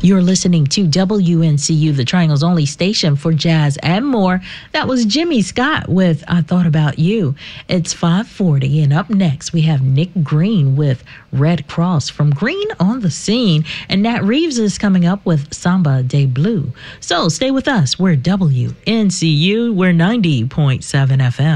You're listening to WNCU, the Triangle's only station for jazz and more. That was Jimmy Scott with I Thought About You. It's 5:40, and up next we have Nick Green with Red Cross from Green on the Scene, and Nat Reeves is coming up with Samba de Blue. So stay with us. We're WNCU. We're 90.7 FM.